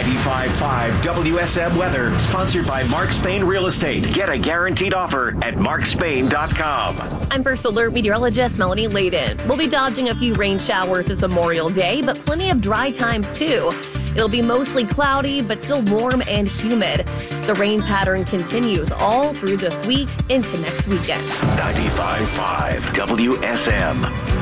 95.5 WSM weather, sponsored by Mark Spain Real Estate. Get a guaranteed offer at markspain.com. I'm First Alert meteorologist Melanie Layden. We'll be dodging a few rain showers this Memorial Day, but plenty of dry times too. It'll be mostly cloudy, but still warm and humid. The rain pattern continues all through this week into next weekend. 95.5 WSM.